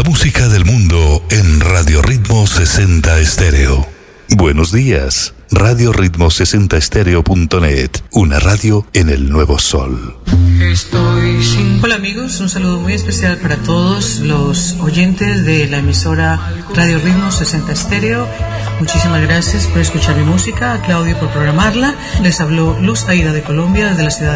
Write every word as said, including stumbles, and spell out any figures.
música del mundo en Radio Ritmo sesenta Estéreo. Buenos días, radio ritmo sesenta estéreo punto net, una radio en el nuevo sol. Estoy sin... Hola amigos, un saludo muy especial para todos los oyentes de la emisora Radio Ritmo sesenta Estéreo. Muchísimas gracias por escuchar mi música, a Claudio por programarla. Les habló Luz Aida de Colombia desde la ciudad de